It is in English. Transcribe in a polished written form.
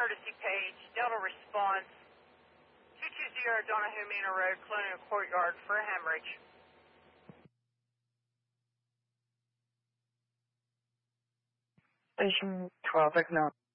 emergency page, Delta response, 220 Donahue Manor Road, Colonial Courtyard for a hemorrhage. Station 12, ignore.